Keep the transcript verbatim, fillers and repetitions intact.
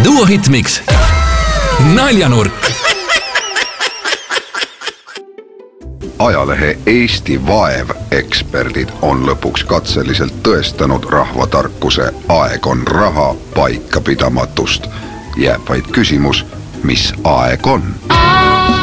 Duo Hitmix. Naljanurk. Ajalehe Eesti Vaev eksperdid on lõpuks katseliselt tõestanud rahvatarkuse aeg on raha paikapidamatust. Jääb vaid küsimus, mis aeg on?